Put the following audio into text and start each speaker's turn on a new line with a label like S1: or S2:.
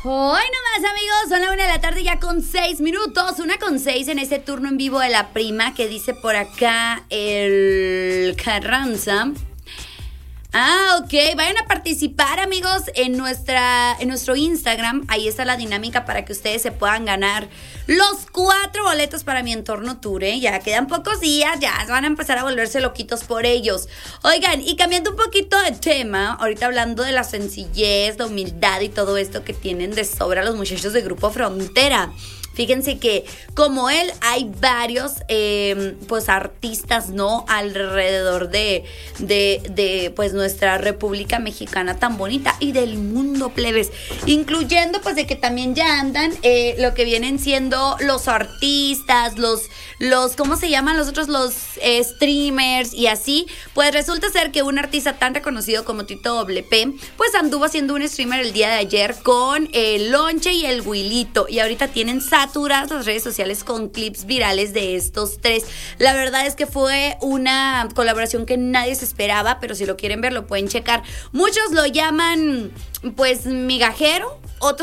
S1: Hoy nomás, amigos, son la 1 de la tarde ya con 6 minutos, 1:06 en este turno en vivo de La Prima, que dice por acá el Carranza. Ok, vayan a participar, amigos, en nuestro Instagram. Ahí está la dinámica para que ustedes se puedan ganar los 4 boletos para Mi Entorno Tour, ¿eh? Ya quedan pocos días, ya van a empezar a volverse loquitos por ellos. Oigan, y cambiando un poquito de tema, ahorita hablando de la sencillez, la humildad y todo esto que tienen de sobra los muchachos de Grupo Frontera. Fíjense que como él hay varios pues artistas, ¿no? Alrededor de pues nuestra República Mexicana tan bonita y del mundo, plebes, incluyendo pues de que también ya andan lo que vienen siendo los artistas, los ¿cómo se llaman los otros? Los streamers y así. Pues resulta ser que un artista tan reconocido como Tito WP pues anduvo haciendo un streamer el día de ayer con el Lonche y el Huilito, y ahorita tienen saturadas las redes sociales con clips virales de estos tres. La verdad es que fue una colaboración que nadie se esperaba, pero si lo quieren ver lo pueden checar. Muchos lo llaman pues migajero, otros